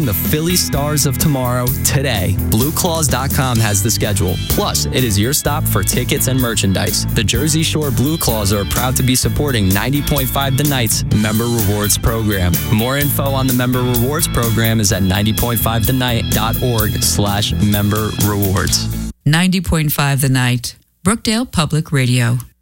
the Philly Stars of tomorrow today. BlueClaws.com has the schedule. Plus, it is your stop for tickets and merchandise. The Jersey Shore Blue Claws are proud to be supporting 90.5 The Night's Member Rewards program. More info on the Member Rewards program is at 90.5thenight.org/member rewards. 90.5 The Night, Brookdale Public Radio.